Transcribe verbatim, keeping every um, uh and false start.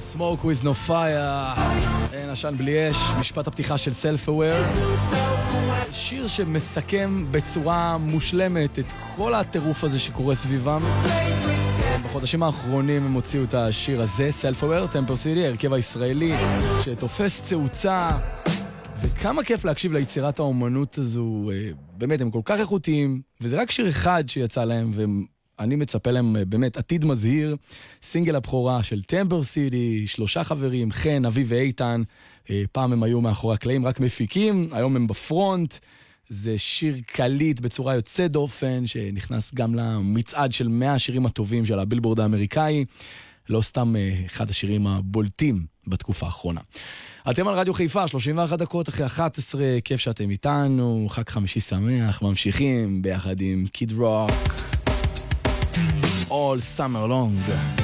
Smoke with no fire, אין עשן בלי אש, משפט הפתיחה של Self-Aware, שיר שמסכם בצורה מושלמת את כל הטירוף הזה שקורה סביבם. בחודשים האחרונים הם הוציאו את השיר הזה, Self-Aware, Temper City, הרכב הישראלי שתופס צאוצה, וכמה כיף להקשיב ליצירת האומנות הזו, באמת הם כל כך איכותיים, וזה רק שיר אחד שיצא להם, ואני מצפה להם באמת עתיד מזהיר, סינגל הבכורה של Temper City, שלושה חברים, חן, אבי ואיתן, פעם הם היו מאחורי הקלעים רק מפיקים, היום הם בפרונט, זה שיר קליט בצורה יוצאת דופן, שנכנס גם למצעד של מאה השירים הטובים של הבילבורד האמריקאי, לא סתם אחד השירים הבולטים בתקופה האחרונה. אתם על רדיו חיפה, שלושים ואחת דקות אחרי אחת עשרה, כיף שאתם איתנו, חג חמישי שמח, ממשיכים ביחד עם קיד רוק, All Summer Long.